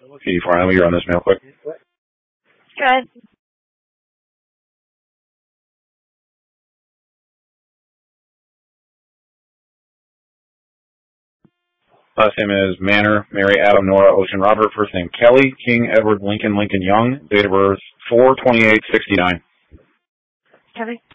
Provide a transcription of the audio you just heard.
84. Let me run this mail quick. Good. Last name is Manor, Mary, Adam, Nora, Ocean, Robert. First name Kelly, King, Edward, Lincoln, Lincoln, Young. Date of birth 4/28/69. Kelly.